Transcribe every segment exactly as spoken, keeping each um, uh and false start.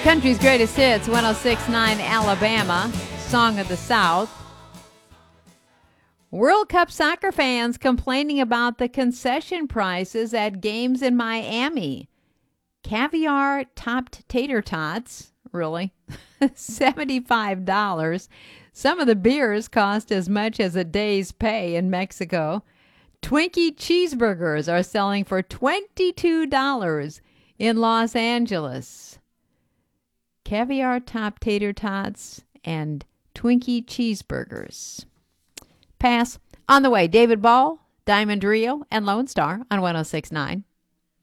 Country's Greatest Hits, one oh six point nine Alabama, Song of the South. World Cup soccer fans complaining about the concession prices at games in Miami. Caviar topped tater tots, really, seventy-five dollars. Some of the beers cost as much as a day's pay in Mexico. Twinkie cheeseburgers are selling for twenty-two dollars in Los Angeles. Caviar topped tater tots and Twinkie cheeseburgers. Pass. On the way, David Ball, Diamond Rio, and Lone Star on one oh six point nine.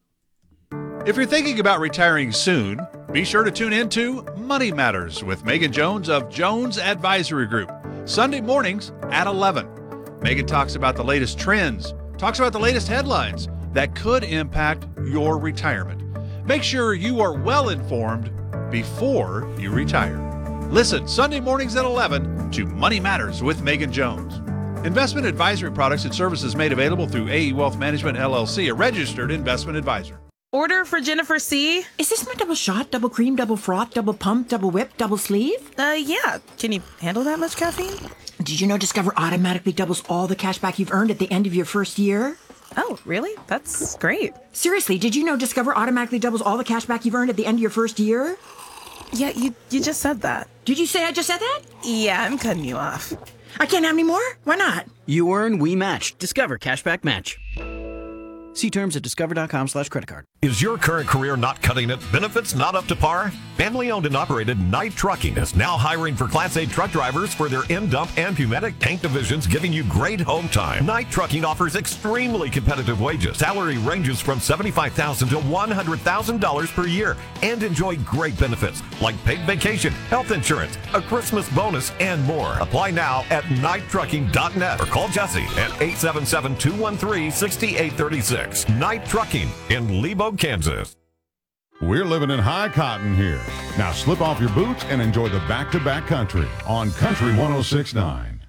If you're thinking about retiring soon, be sure to tune in to Money Matters with Megan Jones of Jones Advisory Group, Sunday mornings at eleven. Megan talks about the latest trends, talks about the latest headlines that could impact your retirement. Make sure you are well informed before you retire. Listen Sunday mornings at eleven to Money Matters with Megan Jones. Investment advisory products and services made available through A E Wealth Management, L L C, a registered investment advisor. Order for Jennifer C. Is this my double shot, double cream, double froth, double pump, double whip, double sleeve? Uh, yeah. Can you handle that much caffeine? Did you know Discover automatically doubles all the cash back you've earned at the end of your first year? Oh, really? That's great. Seriously, did you know Discover automatically doubles all the cash back you've earned at the end of your first year? Yeah, you, you just said that. Did you say I just said that? Yeah, I'm cutting you off. I can't have any more? Why not? You earn, we match. Discover Cashback Match. See terms at discover.com slash credit card. Is your current career not cutting it? Benefits not up to par? Family-owned and operated Knight Trucking is now hiring for Class A truck drivers for their in-dump and Pneumatic tank divisions, giving you great home time. Knight Trucking offers extremely competitive wages. Salary ranges from seventy-five thousand dollars to one hundred thousand dollars per year, and enjoy great benefits like paid vacation, health insurance, a Christmas bonus, and more. Apply now at knight trucking dot net or call Jesse at eight seven seven, two one three, six eight three six. Knight Trucking in Lebo, Kansas. We're living in high cotton here. Now slip off your boots and enjoy the back-to-back country on Country one oh six point nine.